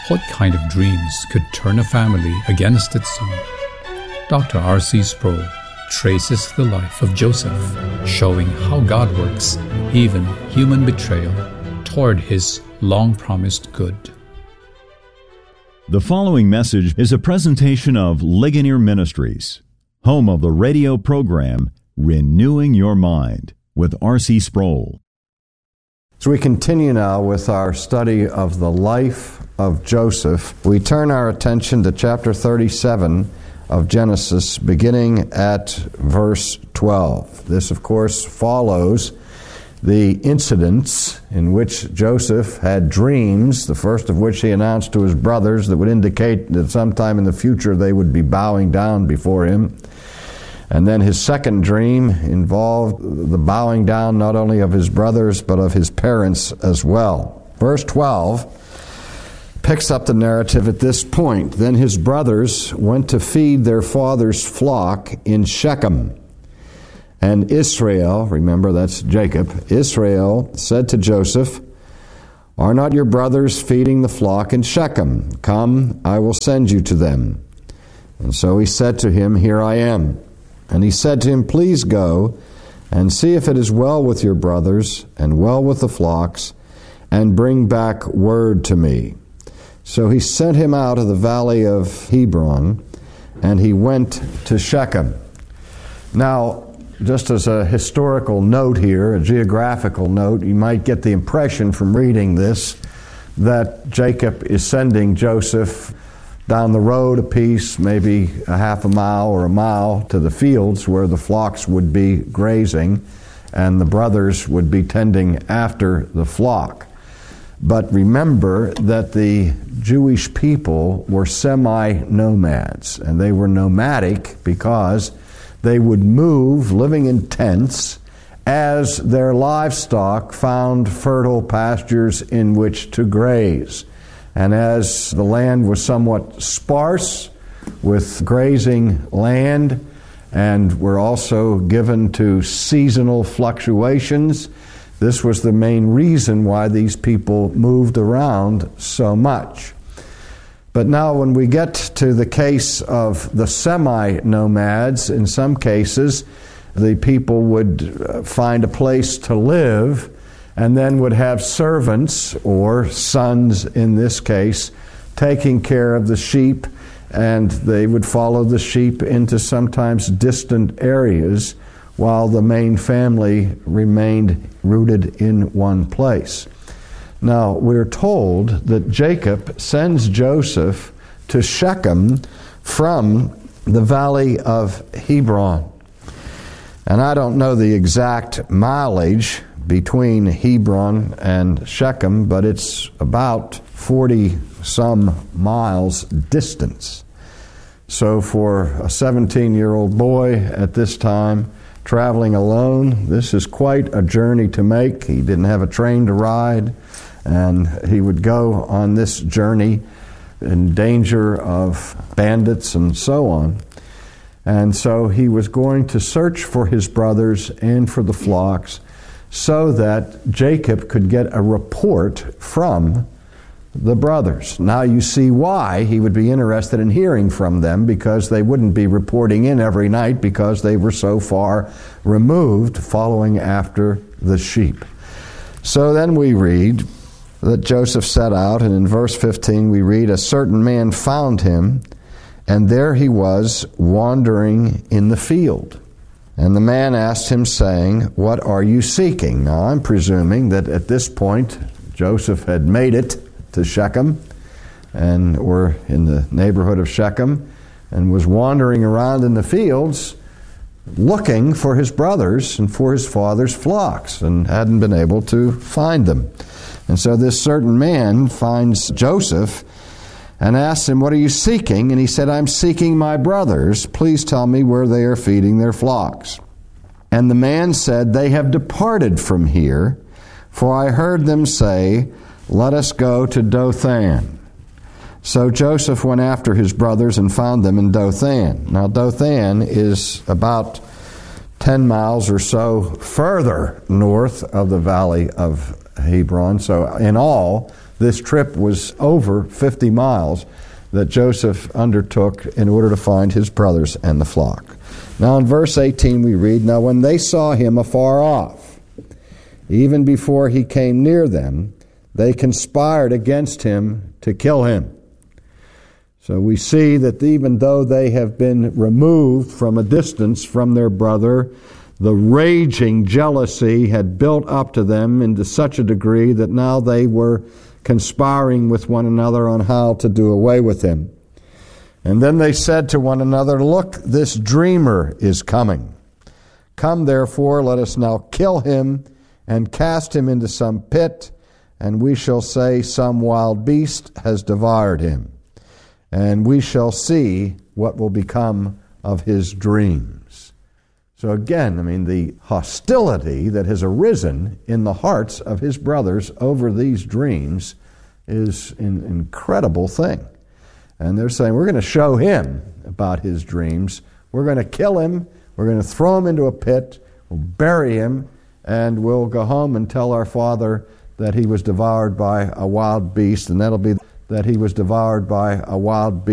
What kind of dreams could turn a family against its own? Dr. R.C. Sproul traces the life of Joseph, showing how God works even human betrayal toward his long-promised good. The following message is a presentation of Ligonier Ministries, home of the radio program Renewing Your Mind with R.C. Sproul. So we continue now with our study of the life of Joseph. We turn our attention to chapter 37 of Genesis, beginning at verse 12. This, of course, follows the incidents in which Joseph had dreams, the first of which he announced to his brothers that would indicate that sometime in the future they would be bowing down before him. And then his second dream involved the bowing down not only of his brothers but of his parents as well. Verse 12 picks up the narrative at this point. Then his brothers went to feed their father's flock in Shechem. And Israel, remember that's Jacob, Israel said to Joseph, "Are not your brothers feeding the flock in Shechem? Come, I will send you to them." And so he said to him, "Here I am." And he said to him, "Please go and see if it is well with your brothers and well with the flocks, and bring back word to me." So he sent him out of the valley of Hebron, and he went to Shechem. Now, just as a historical note here, a geographical note, you might get the impression from reading this that Jacob is sending Joseph down the road a piece, maybe a half a mile or a mile, to the fields where the flocks would be grazing and the brothers would be tending after the flock. But remember that the Jewish people were semi-nomads, and they were nomadic because they would move, living in tents, as their livestock found fertile pastures in which to graze. And as the land was somewhat sparse with grazing land, and were also given to seasonal fluctuations, this was the main reason why these people moved around so much. But now when we get to the case of the semi-nomads, in some cases the people would find a place to live and then would have servants, or sons in this case, taking care of the sheep, and they would follow the sheep into sometimes distant areas while the main family remained rooted in one place. Now, we're told that Jacob sends Joseph to Shechem from the valley of Hebron. And I don't know the exact mileage between Hebron and Shechem, but it's about 40-some miles distance. So for a 17-year-old boy at this time, traveling alone, this is quite a journey to make. He didn't have a train to ride, and he would go on this journey in danger of bandits and so on. And so he was going to search for his brothers and for the flocks, so that Jacob could get a report from the brothers. Now you see why he would be interested in hearing from them, because they wouldn't be reporting in every night because they were so far removed following after the sheep. So then we read that Joseph set out, and in verse 15 we read, "A certain man found him, and there he was wandering in the field. And the man asked him, saying, 'What are you seeking?'" Now, I'm presuming that at this point, Joseph had made it to Shechem, and were in the neighborhood of Shechem, and was wandering around in the fields, looking for his brothers and for his father's flocks, and hadn't been able to find them. And so this certain man finds Joseph and asks him, "What are you seeking?" And he said, "I'm seeking my brothers. Please tell me where they are feeding their flocks." And the man said, "They have departed from here, for I heard them say, 'Let us go to Dothan.'" So Joseph went after his brothers and found them in Dothan. Now Dothan is about 10 miles or so further north of the valley of Hebron. So in all, This trip was over 50 miles that Joseph undertook in order to find his brothers and the flock. Now in verse 18 we read, "Now when they saw him afar off, even before he came near them, they conspired against him to kill him." So we see that even though they have been removed from a distance from their brother, the raging jealousy had built up to them into such a degree that now they were conspiring with one another on how to do away with him. And then they said to one another, "Look, this dreamer is coming. Come therefore, let us now kill him and cast him into some pit, and we shall say some wild beast has devoured him. And we shall see what will become of his dreams." So again, the hostility that has arisen in the hearts of his brothers over these dreams is an incredible thing. And they're saying, we're going to show him about his dreams. We're going to kill him. We're going to throw him into a pit. We'll bury him. And we'll go home and tell our father that he was devoured by a wild beast. And that'll be that he was devoured by a wild beast.